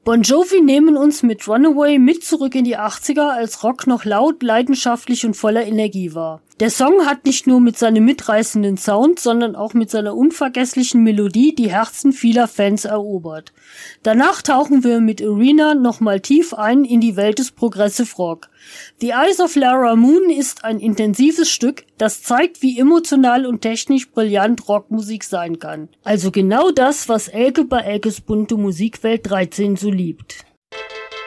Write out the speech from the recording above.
Bon Jovi nehmen uns mit Runaway mit zurück in die 80er, als Rock noch laut, leidenschaftlich und voller Energie war. Der Song hat nicht nur mit seinem mitreißenden Sound, sondern auch mit seiner unvergesslichen Melodie die Herzen vieler Fans erobert. Danach tauchen wir mit Arena nochmal tief ein in die Welt des Progressive Rock. The Eyes of Lara Moon ist ein intensives Stück, das zeigt, wie emotional und technisch brillant Rockmusik sein kann. Also genau das, was Elke bei Elkes bunte Musikwelt 13 so liebt.